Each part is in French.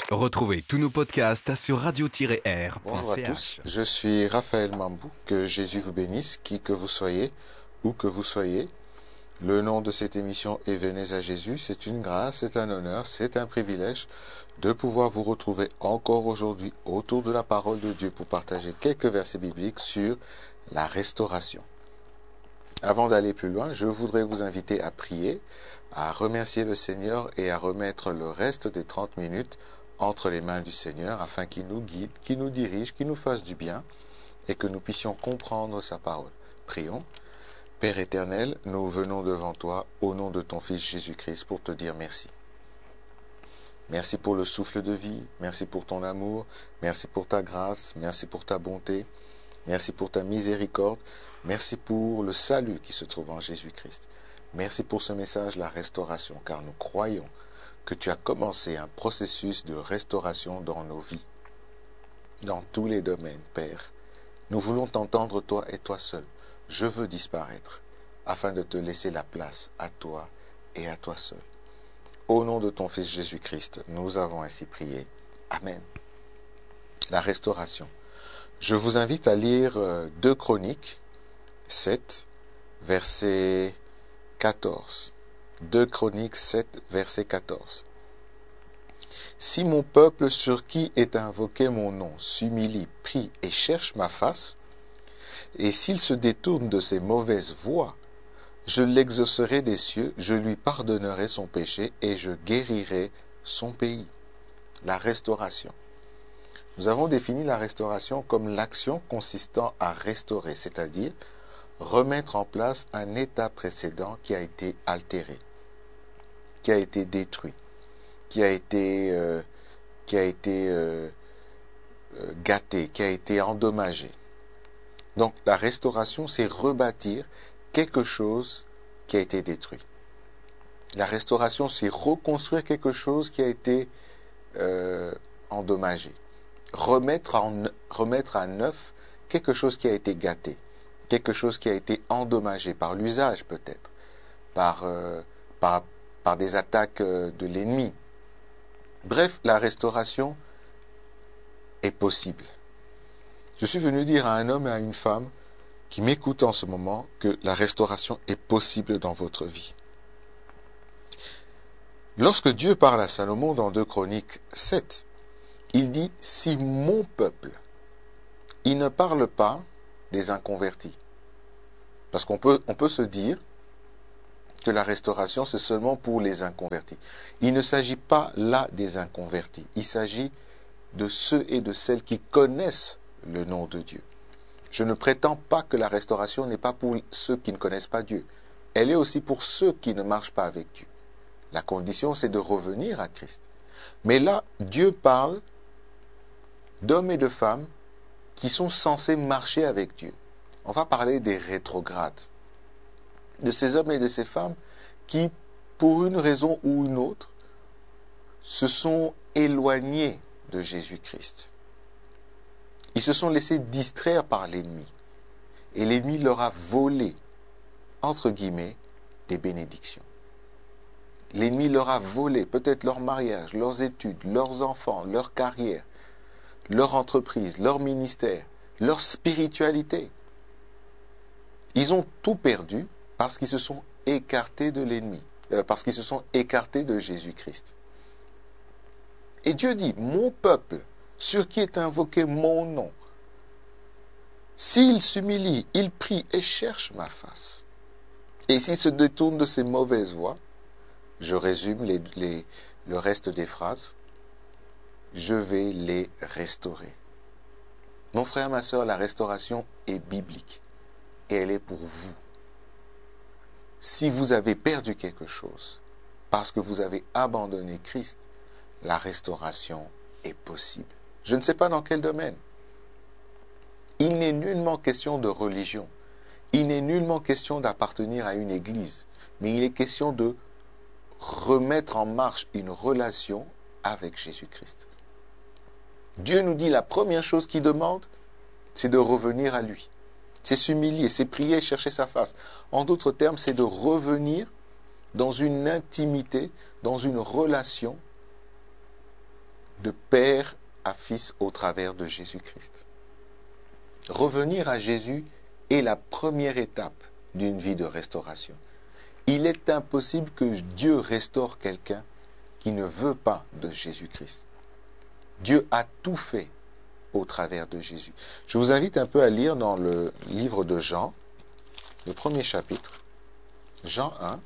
Retrouvez tous nos podcasts sur radio-r.ch. Bonjour à tous, je suis Raphaël Mambou, que Jésus vous bénisse, qui que vous soyez, où que vous soyez. Le nom de cette émission est Venez à Jésus. C'est une grâce, c'est un honneur, c'est un privilège de pouvoir vous retrouver encore aujourd'hui autour de la parole de Dieu pour partager quelques versets bibliques sur la restauration. Avant d'aller plus loin, je voudrais vous inviter à prier, à remercier le Seigneur et à remettre le reste des 30 minutes entre les mains du Seigneur afin qu'il nous guide, qu'il nous dirige, qu'il nous fasse du bien et que nous puissions comprendre sa parole. Prions. Père éternel, nous venons devant toi au nom de ton Fils Jésus-Christ pour te dire merci. Merci pour le souffle de vie, merci pour ton amour, merci pour ta grâce, merci pour ta bonté, merci pour ta miséricorde, merci pour le salut qui se trouve en Jésus-Christ. Merci pour ce message, la restauration, car nous croyons que tu as commencé un processus de restauration dans nos vies, dans tous les domaines, Père. Nous voulons t'entendre toi et toi seul. Je veux disparaître, afin de te laisser la place à toi et à toi seul. Au nom de ton Fils Jésus-Christ, nous avons ainsi prié. Amen. La restauration. Je vous invite à lire 2 Chroniques 7, verset 14. 2 Chroniques 7, verset 14. Si mon peuple sur qui est invoqué mon nom s'humilie, prie et cherche ma face, et s'il se détourne de ses mauvaises voies, je l'exaucerai des cieux, je lui pardonnerai son péché et je guérirai son pays. La restauration. Nous avons défini la restauration comme l'action consistant à restaurer, c'est-à-dire remettre en place un état précédent qui a été altéré, qui a été détruit, qui a été gâté, qui a été endommagé. Donc la restauration, c'est rebâtir quelque chose qui a été détruit. La restauration, c'est reconstruire quelque chose qui a été endommagé. Remettre à neuf quelque chose qui a été gâté, quelque chose qui a été endommagé par l'usage peut-être, par des attaques de l'ennemi. Bref, la restauration est possible. Je suis venu dire à un homme et à une femme qui m'écoutent en ce moment que la restauration est possible dans votre vie. Lorsque Dieu parle à Salomon dans 2 Chroniques 7, il dit « Si mon peuple », il ne parle pas des inconvertis. Parce qu'on peut se dire que la restauration, c'est seulement pour les inconvertis. Il ne s'agit pas là des inconvertis. Il s'agit de ceux et de celles qui connaissent le nom de Dieu. Je ne prétends pas que la restauration n'est pas pour ceux qui ne connaissent pas Dieu. Elle est aussi pour ceux qui ne marchent pas avec Dieu. La condition, c'est de revenir à Christ. Mais là, Dieu parle d'hommes et de femmes qui sont censés marcher avec Dieu. On va parler des rétrogrades. De ces hommes et de ces femmes qui, pour une raison ou une autre, se sont éloignés de Jésus-Christ. Ils se sont laissés distraire par l'ennemi. Et l'ennemi leur a volé, entre guillemets, des bénédictions. L'ennemi leur a volé peut-être leur mariage, leurs études, leurs enfants, leur carrière, leur entreprise, leur ministère, leur spiritualité. Ils ont tout perdu parce qu'ils se sont écartés de l'ennemi, parce qu'ils se sont écartés de Jésus-Christ. Et Dieu dit, mon peuple, sur qui est invoqué mon nom, s'il s'humilie, il prie et cherche ma face, et s'il se détourne de ses mauvaises voies, je résume le reste des phrases, je vais les restaurer. Mon frère, ma sœur, la restauration est biblique, et elle est pour vous. Si vous avez perdu quelque chose, parce que vous avez abandonné Christ, la restauration est possible. Je ne sais pas dans quel domaine. Il n'est nullement question de religion. Il n'est nullement question d'appartenir à une église. Mais il est question de remettre en marche une relation avec Jésus-Christ. Dieu nous dit la première chose qu'il demande, c'est de revenir à lui. C'est s'humilier, c'est prier, chercher sa face. En d'autres termes, c'est de revenir dans une intimité, dans une relation de père à fils au travers de Jésus-Christ. Revenir à Jésus est la première étape d'une vie de restauration. Il est impossible que Dieu restaure quelqu'un qui ne veut pas de Jésus-Christ. Dieu a tout fait au travers de Jésus. Je vous invite un peu à lire dans le livre de Jean, le premier chapitre, Jean 1,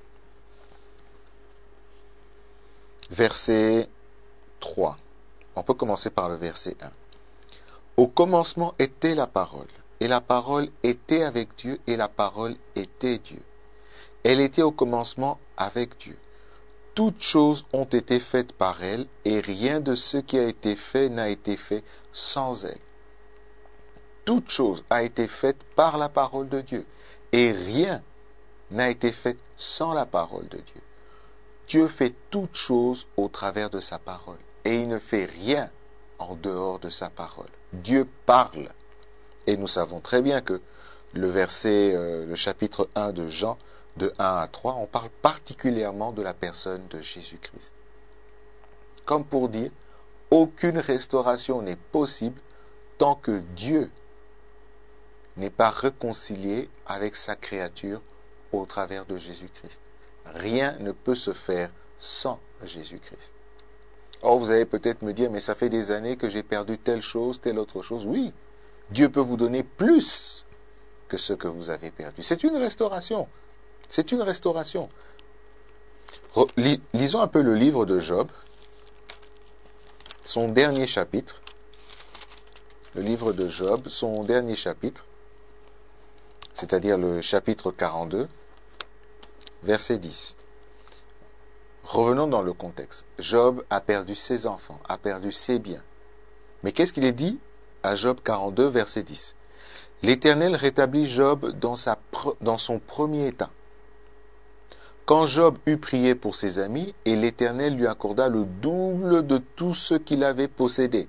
verset 3. On peut commencer par le verset 1. Au commencement était la parole, et la parole était avec Dieu, et la parole était Dieu. Elle était au commencement avec Dieu. Toutes choses ont été faites par elle, et rien de ce qui a été fait n'a été fait sans elle. Toute chose a été faite par la parole de Dieu, et rien n'a été fait sans la parole de Dieu. Dieu fait toutes choses au travers de sa parole, et il ne fait rien en dehors de sa parole. Dieu parle. Et nous savons très bien que le chapitre 1 de Jean, de 1 à 3, on parle particulièrement de la personne de Jésus-Christ. Comme pour dire, aucune restauration n'est possible tant que Dieu n'est pas réconcilié avec sa créature au travers de Jésus-Christ. Rien ne peut se faire sans Jésus-Christ. Or, vous allez peut-être me dire, mais ça fait des années que j'ai perdu telle chose, telle autre chose. Oui, Dieu peut vous donner plus que ce que vous avez perdu. C'est une restauration. C'est une restauration. Lisons un peu le livre de Job, son dernier chapitre. Le livre de Job, son dernier chapitre, c'est-à-dire le chapitre 42, verset 10. Revenons dans le contexte. Job a perdu ses enfants, a perdu ses biens. Mais qu'est-ce qu'il est dit à Job 42, verset 10? L'Éternel rétablit Job dans son premier état. Quand Job eut prié pour ses amis, et l'Éternel lui accorda le double de tout ce qu'il avait possédé.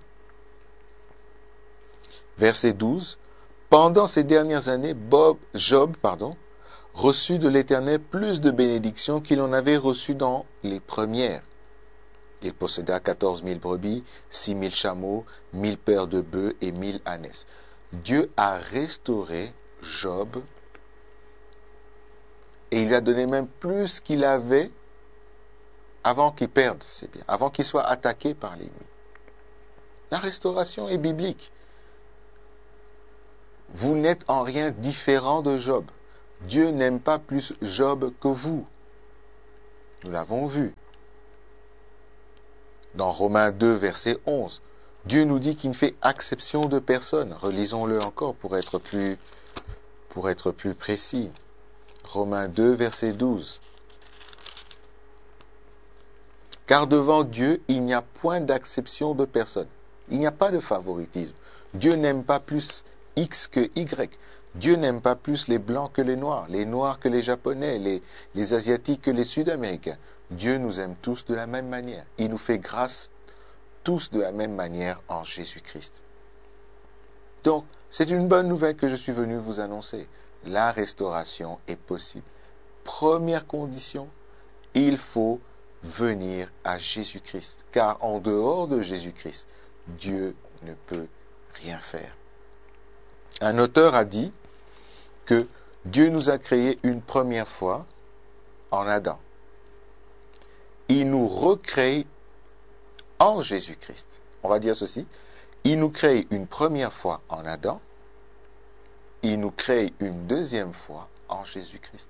Verset 12. Pendant ces dernières années, Job reçut de l'Éternel plus de bénédictions qu'il en avait reçues dans les premières. Il posséda 14 000 brebis, 6 000 chameaux, 1000 paires de bœufs et 1000 ânesses. Dieu a restauré Job et il lui a donné même plus qu'il avait avant qu'il perde ses biens, avant qu'il soit attaqué par l'ennemi. La restauration est biblique. Vous n'êtes en rien différent de Job. Dieu n'aime pas plus Job que vous. Nous l'avons vu. Dans Romains 2, verset 11, Dieu nous dit qu'il ne fait exception de personne. Relisons-le encore pour être plus précis. Romains 2, verset 12. Car devant Dieu, il n'y a point d'acception de personne. Il n'y a pas de favoritisme. Dieu n'aime pas plus X que Y. Dieu n'aime pas plus les Blancs que les Noirs que les Japonais, les Asiatiques que les Sud-Américains. Dieu nous aime tous de la même manière. Il nous fait grâce tous de la même manière en Jésus-Christ. Donc, c'est une bonne nouvelle que je suis venu vous annoncer. La restauration est possible. Première condition, il faut venir à Jésus-Christ. Car en dehors de Jésus-Christ, Dieu ne peut rien faire. Un auteur a dit que Dieu nous a créés une première fois en Adam. Il nous recrée en Jésus-Christ. On va dire ceci. Il nous crée une première fois en Adam. Il nous crée une deuxième fois en Jésus-Christ.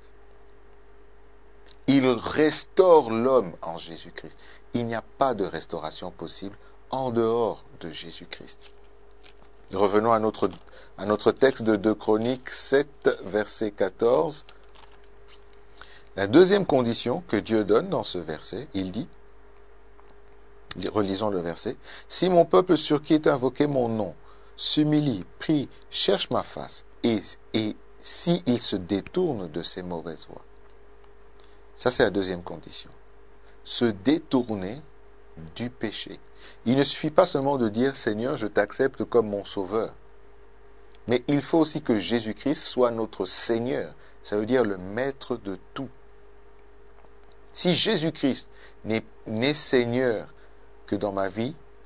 Il restaure l'homme en Jésus-Christ. Il n'y a pas de restauration possible en dehors de Jésus-Christ. Revenons à notre texte de 2 Chroniques 7, verset 14. La deuxième condition que Dieu donne dans ce verset, il dit, relisons le verset, « Si mon peuple sur qui est invoqué mon nom s'humilie, prie, cherche ma face, et s'il se détourne de ses mauvaises voies. » Ça, c'est la deuxième condition. Se détourner du péché. Il ne suffit pas seulement de dire « Seigneur, je t'accepte comme mon sauveur ». Mais il faut aussi que Jésus-Christ soit notre Seigneur. Ça veut dire le maître de tout. Si Jésus-Christ n'est Seigneur que dans ma vie,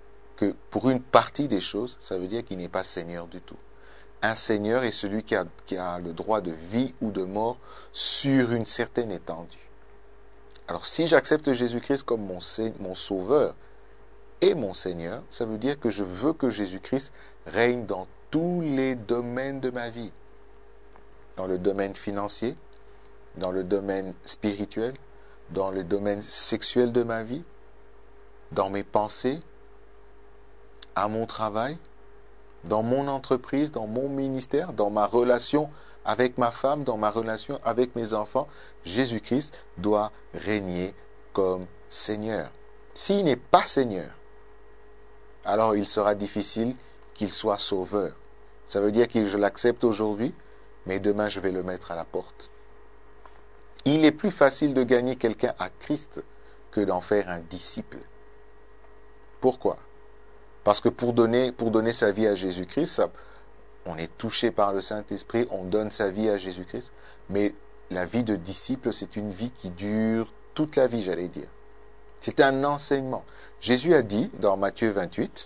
que pour une partie des choses, ça veut dire qu'il n'est pas Seigneur du tout. Un Seigneur est celui qui a le droit de vie ou de mort sur une certaine étendue. Alors si j'accepte Jésus-Christ comme mon Sauveur et mon Seigneur, ça veut dire que je veux que Jésus-Christ règne dans tous les domaines de ma vie. Dans le domaine financier, dans le domaine spirituel, dans le domaine sexuel de ma vie, dans mes pensées, à mon travail, dans mon entreprise, dans mon ministère, dans ma relation avec ma femme, dans ma relation avec mes enfants. Jésus-Christ doit régner comme Seigneur. S'il n'est pas Seigneur, alors il sera difficile qu'il soit Sauveur. Ça veut dire que je l'accepte aujourd'hui, mais demain je vais le mettre à la porte. Il est plus facile de gagner quelqu'un à Christ que d'en faire un disciple. Pourquoi? Parce que pour donner sa vie à Jésus-Christ, on est touché par le Saint-Esprit, on donne sa vie à Jésus-Christ, mais la vie de disciple, c'est une vie qui dure toute la vie, j'allais dire. C'est un enseignement. Jésus a dit dans Matthieu 28,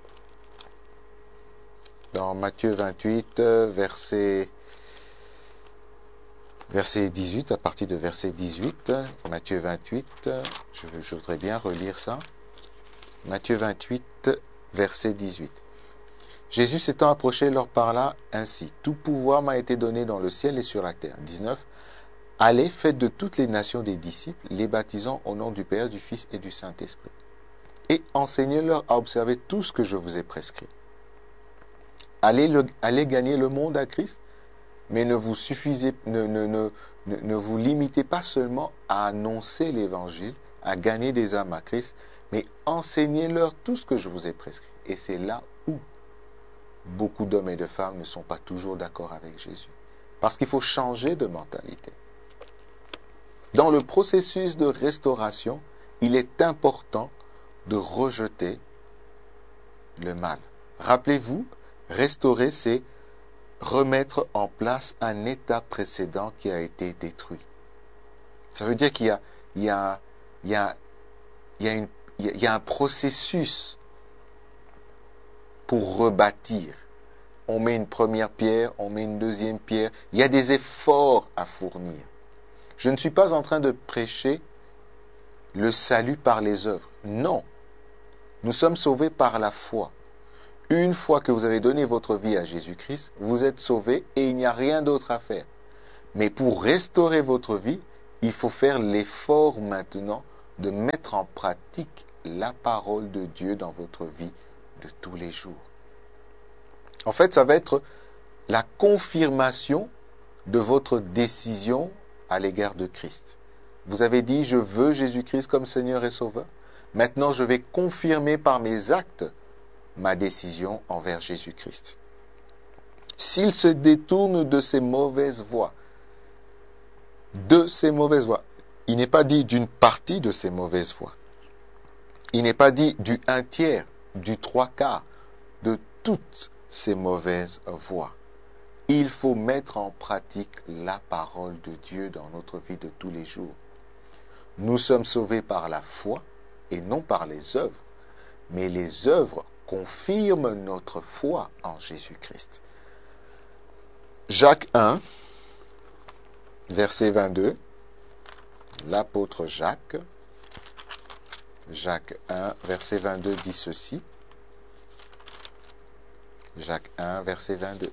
verset 18, à partir de verset 18, Matthieu 28, je voudrais bien relire ça. Matthieu 28, verset 18. Jésus s'étant approché leur parla ainsi. Tout pouvoir m'a été donné dans le ciel et sur la terre. 19. Allez, faites de toutes les nations des disciples, les baptisant au nom du Père, du Fils et du Saint-Esprit. Et enseignez-leur à observer tout ce que je vous ai prescrit. Allez gagner le monde à Christ, mais ne vous limitez pas seulement à annoncer l'évangile, à gagner des âmes à Christ, mais enseignez-leur tout ce que je vous ai prescrit. Et c'est là où beaucoup d'hommes et de femmes ne sont pas toujours d'accord avec Jésus. Parce qu'il faut changer de mentalité. Dans le processus de restauration, il est important de rejeter le mal. Rappelez-vous, restaurer, c'est remettre en place un état précédent qui a été détruit. Ça veut dire qu'il y a un processus pour rebâtir. On met une première pierre, on met une deuxième pierre. Il y a des efforts à fournir. Je ne suis pas en train de prêcher le salut par les œuvres. Non. Nous sommes sauvés par la foi. Une fois que vous avez donné votre vie à Jésus-Christ, vous êtes sauvés et il n'y a rien d'autre à faire. Mais pour restaurer votre vie, il faut faire l'effort maintenant de mettre en pratique la parole de Dieu dans votre vie de tous les jours. En fait, ça va être la confirmation de votre décision à l'égard de Christ. Vous avez dit, je veux Jésus-Christ comme Seigneur et Sauveur. Maintenant, je vais confirmer par mes actes ma décision envers Jésus-Christ. S'il se détourne de ses mauvaises voies, il n'est pas dit d'une partie de ses mauvaises voies. Il n'est pas dit du 1/3, du 3/4, de toutes ces mauvaises voies. Il faut mettre en pratique la parole de Dieu dans notre vie de tous les jours. Nous sommes sauvés par la foi et non par les œuvres, mais les œuvres confirment notre foi en Jésus-Christ. Jacques 1, verset 22, l'apôtre Jacques 1, verset 22 dit ceci. Jacques 1, verset 22.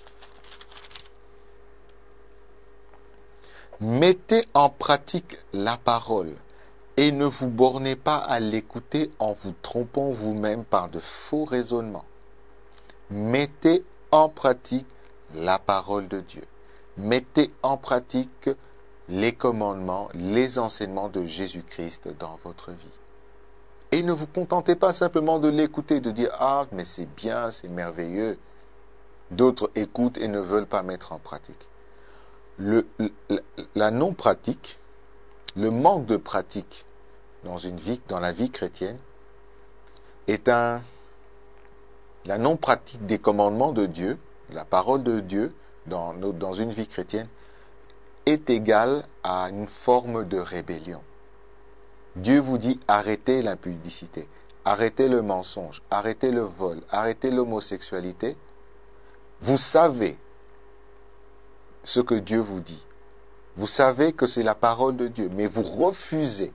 Mettez en pratique la parole et ne vous bornez pas à l'écouter en vous trompant vous-même par de faux raisonnements. Mettez en pratique la parole de Dieu. Mettez en pratique les commandements, les enseignements de Jésus-Christ dans votre vie. Et ne vous contentez pas simplement de l'écouter, de dire « Ah, mais c'est bien, c'est merveilleux ». D'autres écoutent et ne veulent pas mettre en pratique. La non-pratique, le manque de pratique dans la vie chrétienne est la non-pratique des commandements de Dieu, la parole de Dieu dans une vie chrétienne est égale à une forme de rébellion. Dieu vous dit arrêtez l'impudicité, arrêtez le mensonge, arrêtez le vol, arrêtez l'homosexualité, vous savez ce que Dieu vous dit. Vous savez que c'est la parole de Dieu, mais vous refusez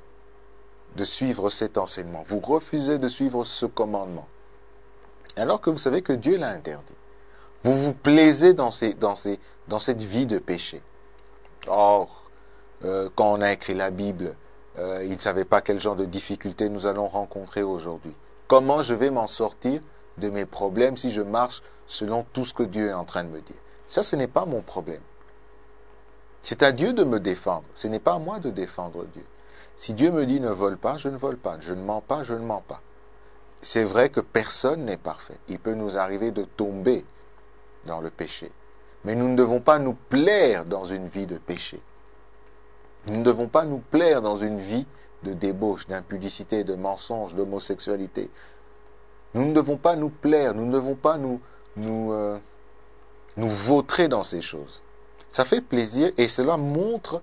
de suivre cet enseignement. Vous refusez de suivre ce commandement. Alors que vous savez que Dieu l'a interdit. Vous vous plaisez dans cette vie de péché. Or, quand on a écrit la Bible, ils ne savaient pas quel genre de difficultés nous allons rencontrer aujourd'hui. Comment je vais m'en sortir de mes problèmes si je marche selon tout ce que Dieu est en train de me dire? Ça, ce n'est pas mon problème. C'est à Dieu de me défendre. Ce n'est pas à moi de défendre Dieu. Si Dieu me dit ne vole pas, je ne vole pas. Je ne mens pas, je ne mens pas. C'est vrai que personne n'est parfait. Il peut nous arriver de tomber dans le péché. Mais nous ne devons pas nous plaire dans une vie de péché. Nous ne devons pas nous plaire dans une vie de débauche, d'impudicité, de mensonge, d'homosexualité. Nous ne devons pas nous plaire, nous ne devons pas nous vautrer dans ces choses. Ça fait plaisir et cela montre,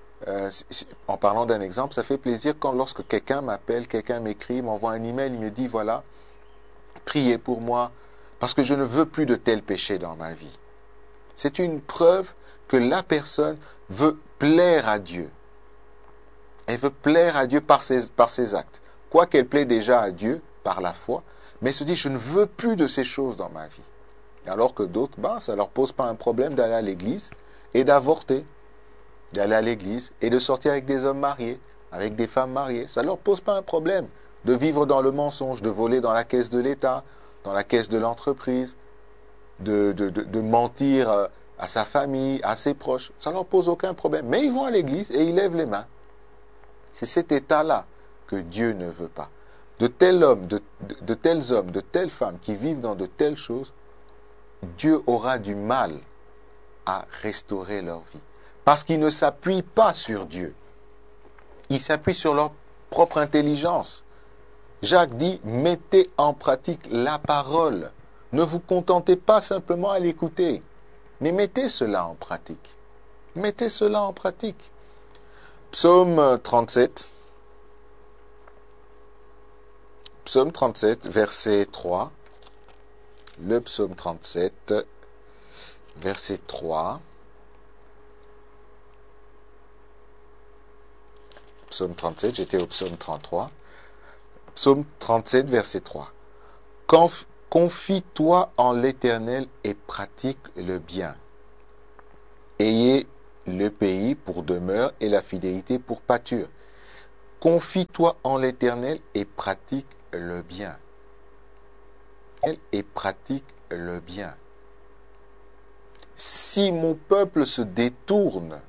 en parlant d'un exemple, ça fait plaisir lorsque quelqu'un m'appelle, quelqu'un m'écrit, m'envoie un email, il me dit voilà, priez pour moi parce que je ne veux plus de tels péchés dans ma vie. C'est une preuve que la personne veut plaire à Dieu. Elle veut plaire à Dieu par ses actes. Quoiqu'elle plaît déjà à Dieu par la foi, mais elle se dit je ne veux plus de ces choses dans ma vie. Alors que d'autres, ça ne leur pose pas un problème d'aller à l'église et d'avorter, d'aller à l'église et de sortir avec des hommes mariés, avec des femmes mariées. Ça ne leur pose pas un problème de vivre dans le mensonge, de voler dans la caisse de l'État, dans la caisse de l'entreprise, de mentir à sa famille, à ses proches. Ça ne leur pose aucun problème. Mais ils vont à l'église et ils lèvent les mains. C'est cet état-là que Dieu ne veut pas. De tels hommes, de tels hommes, de telles femmes qui vivent dans de telles choses, Dieu aura du mal à restaurer leur vie. Parce qu'ils ne s'appuient pas sur Dieu. Ils s'appuient sur leur propre intelligence. Jacques dit, mettez en pratique la parole. Ne vous contentez pas simplement à l'écouter, mais mettez cela en pratique. Mettez cela en pratique. Psaume 37. Psaume 37, verset 3. Le psaume 37, verset 3. Psaume 37, j'étais au psaume 33. Psaume 37, verset 3. Confie-toi en l'Éternel et pratique le bien. Ayez le pays pour demeure et la fidélité pour pâture. Confie-toi en l'Éternel et pratique le bien. Et pratique le bien. Si mon peuple se détourne